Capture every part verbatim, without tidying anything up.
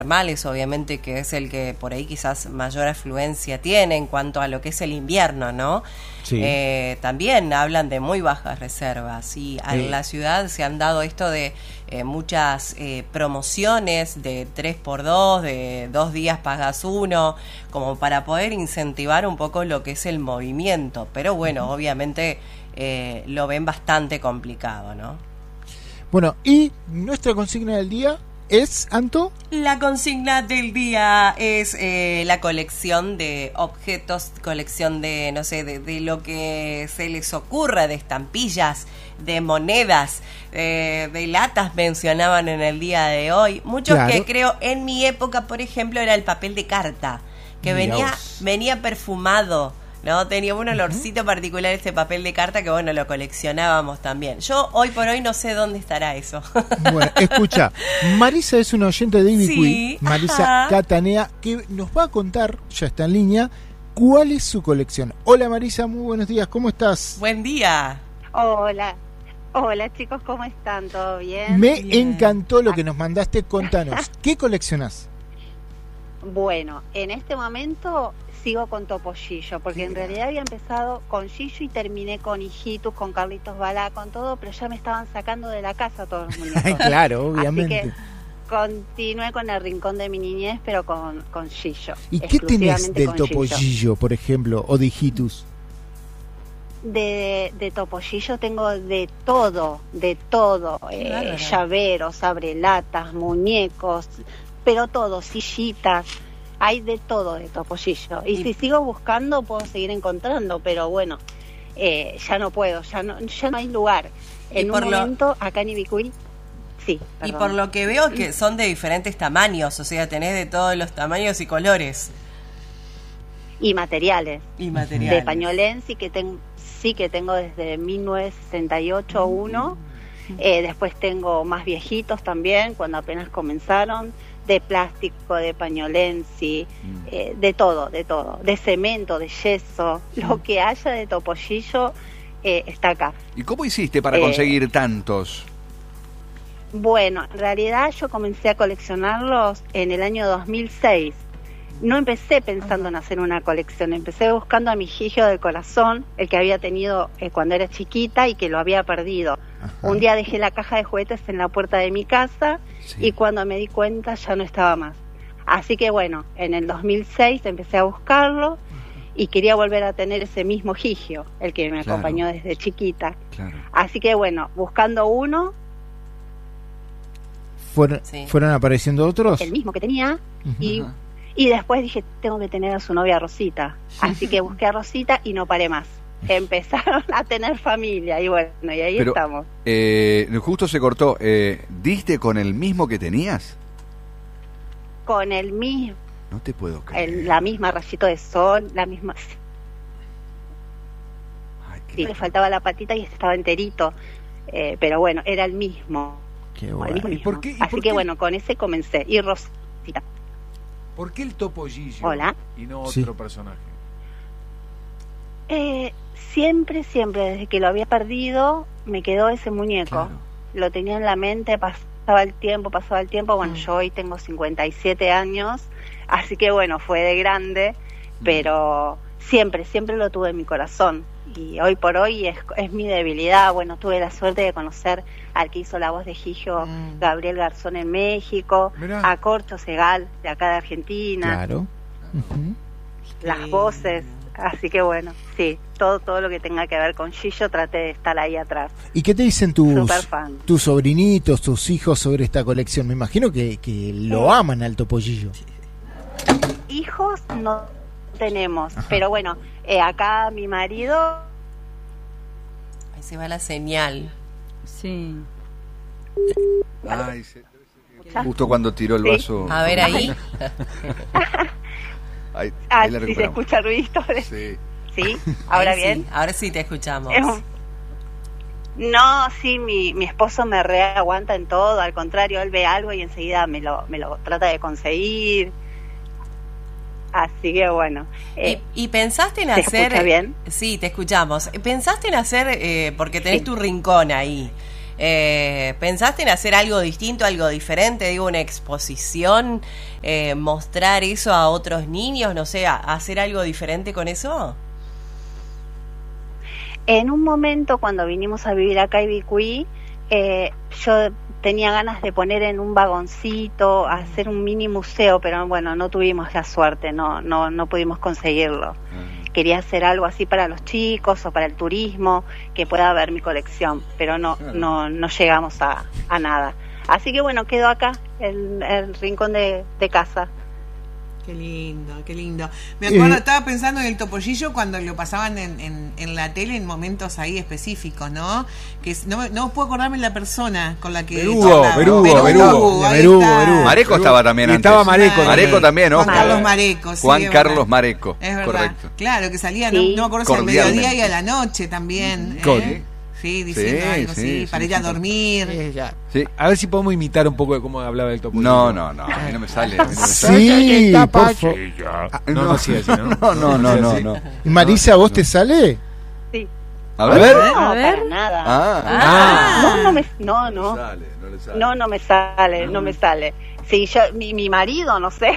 termales, obviamente, que es el que por ahí quizás mayor afluencia tiene en cuanto a lo que es el invierno, ¿no? Sí. Eh, también hablan de muy bajas reservas y en sí. la ciudad se han dado esto de eh, muchas eh, promociones de tres por dos, de dos días pagas uno, como para poder incentivar un poco lo que es el movimiento, pero bueno, uh-huh. obviamente eh, lo ven bastante complicado, ¿no? Bueno, y nuestra consigna del día es, Anto. La consigna del día es eh, la colección de objetos, colección de, no sé, de, de lo que se les ocurra, de estampillas, de monedas, eh, de latas mencionaban en el día de hoy. Muchos claro. que creo, en mi época, por ejemplo, era el papel de carta, que Dios. venía venía perfumado, ¿no? Tenía un olorcito uh-huh. particular este papel de carta que, bueno, lo coleccionábamos también. Yo hoy por hoy no sé dónde estará eso. Bueno, escucha, Marisa es una oyente de Ibicuí, sí, Marisa ajá. Catanea, que nos va a contar, ya está en línea, cuál es su colección. Hola Marisa, muy buenos días, ¿cómo estás? Buen día. Hola, hola chicos, ¿cómo están? ¿Todo bien? Me bien. encantó lo que nos mandaste, contanos, ¿qué coleccionás? Bueno, en este momento sigo con Topollillo, porque en realidad había empezado con Gillo y terminé con Hijitus, con Carlitos Balá, con todo, pero ya me estaban sacando de la casa todos los muñecos. Claro, obviamente. Así que continué con el rincón de mi niñez, pero con, con Gillo. ¿Y qué tenés del Topollillo, por ejemplo, o de Hijitus? De, de Topollillo tengo de todo, de todo, eh, llaveros, abrelatas, muñecos, pero todo, sillitas. Hay de todo de Topollillo. Y, y si sigo buscando, puedo seguir encontrando, pero bueno, eh, ya no puedo, ya no, ya no hay lugar. En un momento, lo... acá en Ibicuí, sí. Perdón. Y por lo que veo que son de diferentes tamaños, o sea, tenés de todos los tamaños y colores. Y materiales. Y materiales. De pañolensi, que ten, sí que tengo desde mil novecientos sesenta y ocho uno. Mm. Eh, después tengo más viejitos también, cuando apenas comenzaron. De plástico, de pañolensi, mm. eh, de todo, de todo, de cemento, de yeso, mm. lo que haya de Topollillo eh, está acá. ¿Y cómo hiciste para eh, conseguir tantos? Bueno, en realidad yo comencé a coleccionarlos en el año dos mil seis. No empecé pensando en hacer una colección, empecé buscando a mi Gigio del corazón, el que había tenido eh, cuando era chiquita y que lo había perdido. Ajá. Un día dejé la caja de juguetes en la puerta de mi casa sí. y cuando me di cuenta ya no estaba más. Así que bueno, en el dos mil seis empecé a buscarlo y quería volver a tener ese mismo Gigio, el que me claro. acompañó desde chiquita. Claro. Así que bueno, buscando uno... ¿Fueron, sí. ¿fueron apareciendo otros? El mismo que tenía uh-huh. y... Y después dije, tengo que tener a su novia Rosita. Así que busqué a Rosita y no paré más. Empezaron a tener familia y bueno, y ahí Pero, estamos. Eh, justo se cortó. Eh, ¿Diste con el mismo que tenías? Con el mismo. No te puedo creer. El, la misma rayito de sol, la misma... Ay, sí, le faltaba la patita y estaba enterito. Eh, pero bueno, era el mismo. Qué bueno. El mismo. ¿Y por qué, y Así por que qué? bueno, con ese comencé. Y Rosita. ¿Por qué el Topollillo Hola. y no otro sí. personaje? Eh, siempre, siempre, desde que lo había perdido, me quedó ese muñeco. Claro. Lo tenía en la mente, pasaba el tiempo, pasaba el tiempo. Bueno, mm. yo hoy tengo cincuenta y siete años, así que bueno, fue de grande, mm. pero siempre, siempre lo tuve en mi corazón. Y hoy por hoy es, es mi debilidad. Bueno, tuve la suerte de conocer al que hizo la voz de Gigio, mm. Gabriel Garzón en México, Mirá. a Corcho Segal de acá de Argentina. Claro. Uh-huh. Las voces, así que bueno, sí, todo todo lo que tenga que ver con Gillo traté de estar ahí atrás. ¿Y qué te dicen tus, tus sobrinitos, tus hijos sobre esta colección? Me imagino que, que lo sí. aman al Topollillo. Hijos no tenemos, Ajá. pero bueno, eh, acá mi marido... Ahí se va la señal. Sí. Ay, se, justo cuando tiró el ¿Sí? vaso. A ver ahí. ahí, ah, ahí la sí se escucha ruidito. Sí. ¿Sí? ¿Ahora ahí bien? Sí. Ahora sí te escuchamos. Un... No, sí, mi, mi esposo me reaguanta en todo, al contrario, él ve algo y enseguida me lo, me lo trata de conseguir. Así que bueno. Eh, ¿Y, ¿Y pensaste en ¿te hacer? ¿Escucha bien? Sí, te escuchamos. ¿Pensaste en hacer, eh, porque tenés sí. tu rincón ahí, Eh, ¿Pensaste en hacer algo distinto, algo diferente? Digo, una exposición, eh, mostrar eso a otros niños, no sé, hacer algo diferente con eso. En un momento, cuando vinimos a vivir acá a Ibicuí, eh, yo tenía ganas de poner en un vagoncito, hacer un mini museo, pero bueno, no tuvimos la suerte, no, no, no pudimos conseguirlo. Quería hacer algo así para los chicos o para el turismo, que pueda ver mi colección, pero no, no, no llegamos a, a nada. Así que bueno, quedó acá, el, el rincón de, de casa. Qué lindo, qué lindo. Me acuerdo, Eh, estaba pensando en el topollillo cuando lo pasaban en, en, en la tele en momentos ahí específicos, ¿no? Que es- no, no puedo acordarme la persona con la que Verugo, charlaba. Verugo, Verugo, Verugo, ahí Verugo, está. Verugo. Mareco estaba también Y antes. estaba Mareco. Mareco también, ¿no? Juan Carlos Mareco, sí, Juan es Carlos verdad. Mareco, Es verdad. correcto. Claro, que salía, Sí. no, no me acuerdo si al Cordialmente. mediodía y a la noche también. ¿eh? Cordi- Sí, diciendo Sí, algo sí, así, sí, para ir sí, a sí. dormir. Eh, ya. Sí. A ver si podemos imitar un poco de cómo hablaba el topo. No, no, no, a mí no me sale. A mí no me sale. Sí, por favor. No, no, sí, así, ¿no? No, no, no, no, Sí. no. Marisa, ¿vos te sale? Sí. A ver. No, A ver. para nada. Ah, Ah. No, no me, no, no. sale, no le sale. No, no me sale, no me sale. Sí, yo, mi, mi marido, no sé.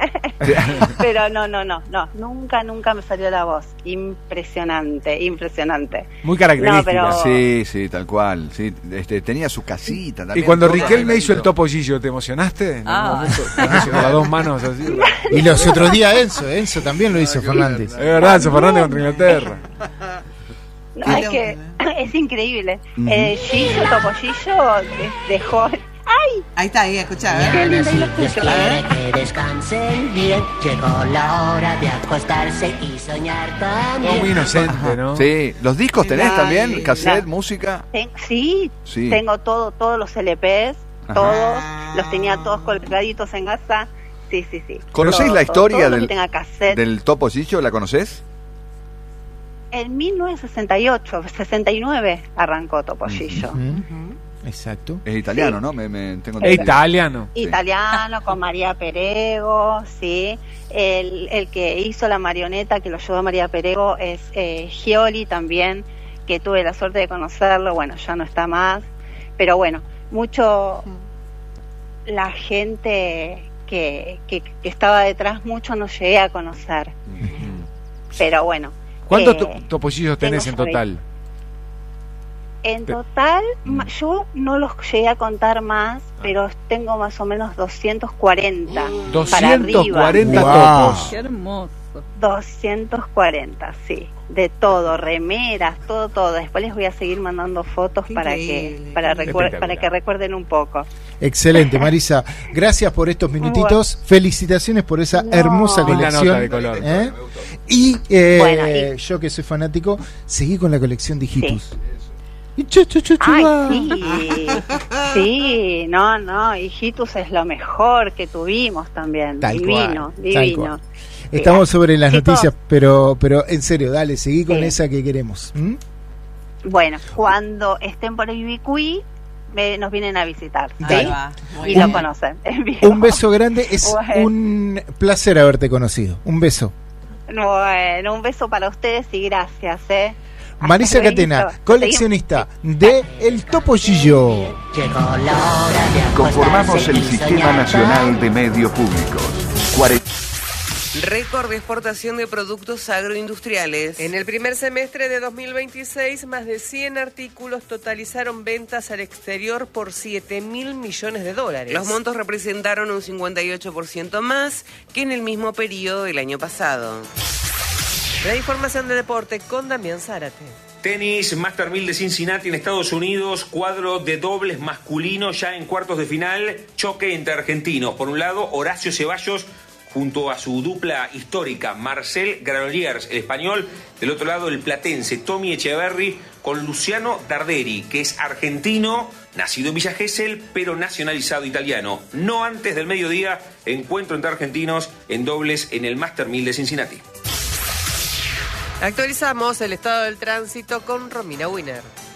Pero no, no, no, no. Nunca, nunca me salió la voz. Impresionante, impresionante. Muy característica. No, pero- Sí, sí, tal cual. Sí, este, tenía su casita también. Y cuando todo Riquelme hizo el arregladito. topollillo, ¿te emocionaste? En Ah. un momento, con las dos manos así. Y los otros días Enzo, Enzo también lo hizo Fernández. Es verdad, Enzo Fernández contra Inglaterra. No, Qué es que loco, es increíble. Eh, Gillo, Topollillo, de- dejó... ¡Ay! Ahí está, ahí, escuchá, ¿eh? ¡Qué lindo! Ahí lo Dios escucho. A ver. quiere que descansen bien. Llegó la hora de acostarse y soñar Todo también. muy inocente, ¿no? Sí, ¿los discos tenés Ay, también? la- ¿Cassette, música? Ten- sí, Sí. tengo todo, todos los L Pes, Ajá. todos, los tenía todos colgaditos en casa. Sí, sí, sí. ¿Conocés Todo, la todo, historia todo lo del, que tenga cassette. del Topollillo? ¿La conocés? En mil novecientos sesenta y ocho, sesenta y nueve arrancó Topollillo. Ujú. Exacto. Es italiano, ¿no? Me, me tengo Es entendido. italiano. Sí. Italiano, con María Perego, sí. El, el que hizo la marioneta, que lo ayudó a María Perego, es eh, Gioli también, que tuve la suerte de conocerlo. Bueno, ya no está más. Pero bueno, mucho la gente que, que, que estaba detrás, mucho no llegué a conocer. Pero bueno. ¿Cuántos eh, to- topollillos tenés en tengo total? En Te- total, Mm. ma- yo no los llegué a contar más, pero tengo más o menos doscientos cuarenta. para doscientos cuarenta Wow. topos. Qué hermoso. doscientos cuarenta, sí. De todo, remeras, todo, todo. Después les voy a seguir mandando fotos Qué para que increíble. para, recuer- Espectacular. para que recuerden un poco. Excelente, Marisa. Gracias por estos minutitos. Felicitaciones por esa No. hermosa Linda colección. nota de color. ¿Eh? Y, eh, Bueno, y- yo que soy fanático, seguí con la colección de hijitus. Sí. Y chu, chu, chu, chu, Ay, ah. sí. Sí, no, no. Hijitus es lo mejor que tuvimos también. Tal divino, cual, tal divino. cual. Estamos sobre las Chicos. noticias, pero pero en serio, dale, seguí con Sí. esa que queremos. ¿Mm? Bueno, cuando estén por Ibicuí, me- nos vienen a visitar. ¿sí? Ahí va. Muy Y bien. lo conocen. en vivo. Un beso grande, es Bueno. un placer haberte conocido. Un beso. Bueno, un beso para ustedes y gracias, ¿eh? Hasta Marisa luego. Catena, coleccionista de El Topollillo. Llegó la hora de acostarse Conformamos el y Sistema soñar Nacional también. de Medios Públicos. cuarenta Récord de exportación de productos agroindustriales. En el primer semestre de dos mil veintiséis, más de cien artículos totalizaron ventas al exterior por siete mil millones de dólares. Los montos representaron un cincuenta y ocho por ciento más que en el mismo periodo del año pasado. La información de deporte con Damián Zárate. Tenis, Master mil de Cincinnati en Estados Unidos, cuadro de dobles masculino ya en cuartos de final, choque entre argentinos. Por un lado, Horacio Ceballos junto a su dupla histórica, Marcel Granollers, el español. Del otro lado, el platense Tommy Echeverry con Luciano Darderi, que es argentino, nacido en Villa Gesell, pero nacionalizado italiano. No antes del mediodía, encuentro entre argentinos en dobles en el Master mil de Cincinnati. Actualizamos el estado del tránsito con Romina Winner.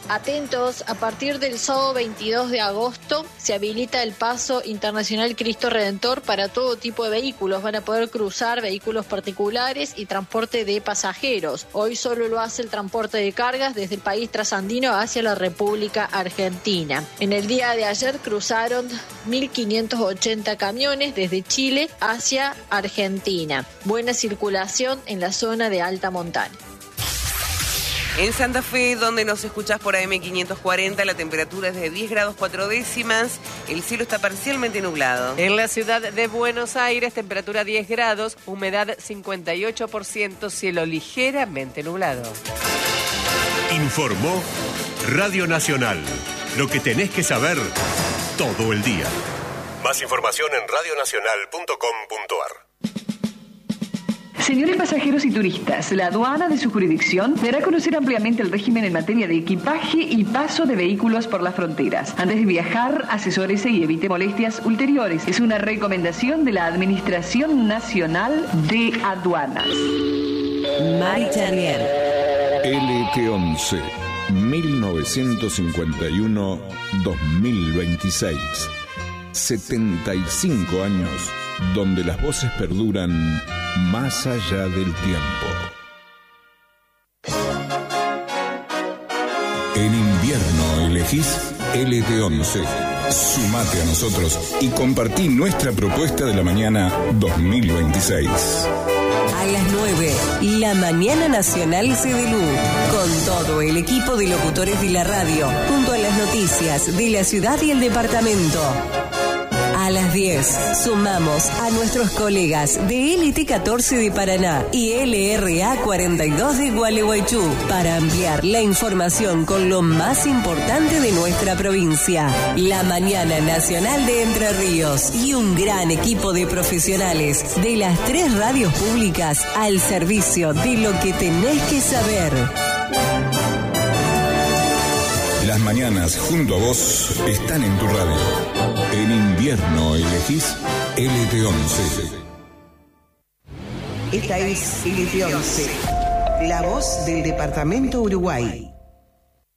Atentos, a partir del sábado veintidós de agosto se habilita el paso internacional Cristo Redentor para todo tipo de vehículos. Van a poder cruzar vehículos particulares y transporte de pasajeros. Hoy solo lo hace el transporte de cargas desde el país trasandino hacia la República Argentina. En el día de ayer cruzaron mil quinientos ochenta camiones desde Chile hacia Argentina. Buena circulación en la zona de alta montaña. En Santa Fe, donde nos escuchás por A M quinientos cuarenta, la temperatura es de diez grados cuatro décimas, el cielo está parcialmente nublado. En la ciudad de Buenos Aires, temperatura diez grados, humedad cincuenta y ocho por ciento, cielo ligeramente nublado. Informó Radio Nacional, lo que tenés que saber todo el día. Más información en radio nacional punto com punto a r. Señores pasajeros y turistas, la aduana de su jurisdicción dará a conocer ampliamente el régimen en materia de equipaje y paso de vehículos por las fronteras. Antes de viajar, asesórese y evite molestias ulteriores. Es una recomendación de la Administración Nacional de Aduanas. Mari Charrier. L T once, mil novecientos cincuenta y uno a dos mil veintiséis. setenta y cinco años donde las voces perduran más allá del tiempo. En invierno elegís L T once. Sumate a nosotros y compartí nuestra propuesta de la mañana dos mil veintiséis. A las nueve, la Mañana Nacional C D L U, con todo el equipo de locutores de la radio, junto a las noticias de la ciudad y el departamento. A las diez, sumamos a nuestros colegas de L T catorce de Paraná y L R A cuarenta y dos de Gualeguaychú para ampliar la información con lo más importante de nuestra provincia. La Mañana Nacional de Entre Ríos y un gran equipo de profesionales de las tres radios públicas al servicio de lo que tenés que saber. Las mañanas junto a vos están en tu radio. En invierno elegís L T once. Esta es L T once, la voz del departamento Uruguay.